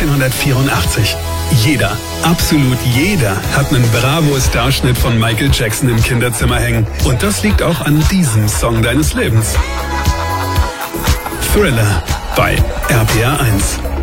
1984. Jeder, absolut jeder, hat einen Bravo-Starschnitt von Michael Jackson im Kinderzimmer hängen. Und das liegt auch an diesem Song deines Lebens. Thriller bei RPR 1.